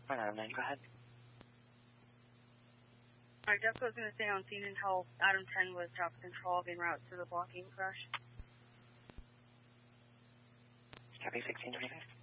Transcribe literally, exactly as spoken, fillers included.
Adam nine, go ahead. Alright, Jessica was going to stay on scene until Adam ten was top control en route to the blocking crash. Copy sixteen twenty-five.